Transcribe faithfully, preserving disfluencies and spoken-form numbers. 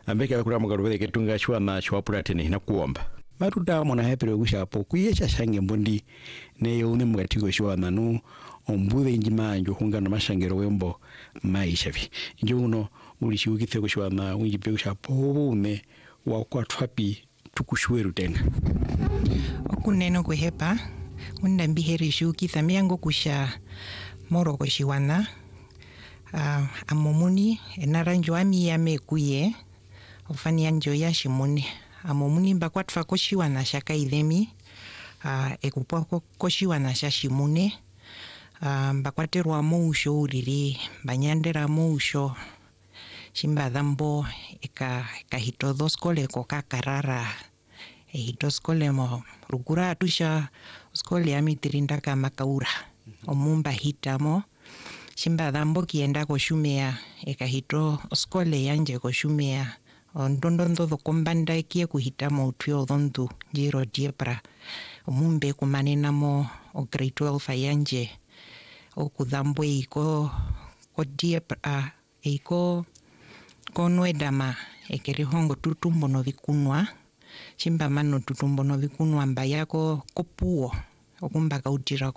ambeke akura mugarubere ketunga shwa na shwa puratene na kuomba maruda mona hepere gushapo kuyesha shange mbondi ne yone mugatiko shwa na no ombure njima njo hunga na mashangero wembo maisha vi njo uno ulishiukithe kushwa na unjipe gushapo une wa kwa twapi tukushweru tena okuneno kuhepa unda mbiheri shukitha miango kusha moro koshiwana uh, amomuni enaranjo ami yame kuye ofani anjo ya shimune amomuni bakwatfa koshiwana shaka idemi uh, ekupo koshiwana shashimune uh, bakwaterwa mousho uriri banyandera mousho shimba dhambo eka kahito dos kole ko kakarara e hito skole mo rugura tusha skole amitirinda kama kaura omumba hitamo shimba dhambo kienda ko shumea eka hito skole yanje ko shumea ondondondo do kombanda kie kuhitamo utyo dondu jiro diepra omumbe kumanena mo o grade twelve yanje o kudhambo iko ko diepra iko konoedama ekerihongo tutumbo no vikunwa chimba mano tutumbo no vikunwa mbayako kopuo okumba kautira